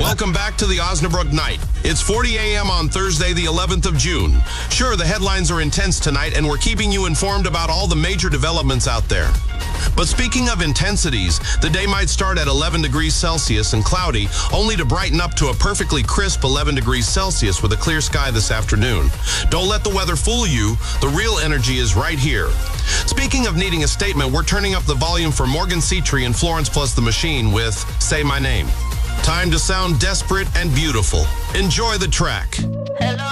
Welcome back to the Osnabrück Night. It's 40 a.m. on Thursday, the 11th of June. Sure, the headlines are intense tonight, and we're keeping you informed about all the major developments out there. But speaking of intensities, the day might start at 11 degrees Celsius and cloudy, only to brighten up to a perfectly crisp 11 degrees Celsius with a clear sky this afternoon. Don't let the weather fool you. The real energy is right here. Speaking of needing a statement, we're turning up the volume for Morgan Citri and Florence Plus the Machine with Say My Name. Time to sound desperate and beautiful. Enjoy the track. Hello.